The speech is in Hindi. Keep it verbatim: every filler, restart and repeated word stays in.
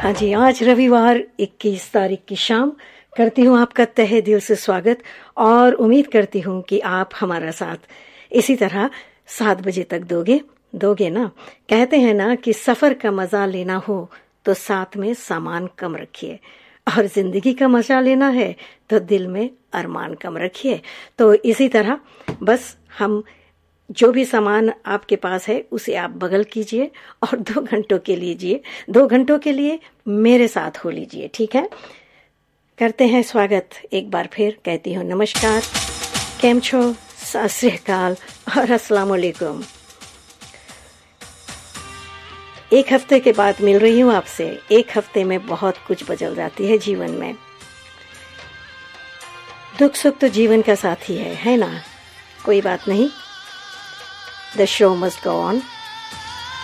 हाँ जी, आज रविवार इक्कीस तारीख की शाम करती हूँ आपका तहे दिल से स्वागत और उम्मीद करती हूँ कि आप हमारा साथ इसी तरह सात बजे तक दोगे दोगे ना। कहते हैं ना कि सफ़र का मज़ा लेना हो तो साथ में सामान कम रखिए, और ज़िंदगी का मज़ा लेना है तो दिल में अरमान कम रखिए। तो इसी तरह बस हम जो भी सामान आपके पास है उसे आप बगल कीजिए और दो घंटों के लीजिए दो घंटों के लिए मेरे साथ हो लीजिए, ठीक है। करते हैं स्वागत एक बार फिर, कहती हूँ नमस्कार, केम छो, सत श्री अकाल और अस्सलाम वालेकुम। एक हफ्ते के बाद मिल रही हूँ आपसे। एक हफ्ते में बहुत कुछ बदल जाती है जीवन में। दुख सुख तो जीवन का साथी है है ना। कोई बात नहीं, The show must go on.